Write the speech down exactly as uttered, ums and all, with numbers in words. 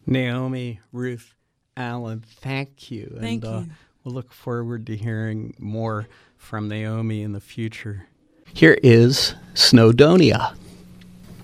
Naomi, Ruth, Alan, thank you. Thank and, uh, you. We'll look forward to hearing more from Naomi in the future. Here is Snowdonia.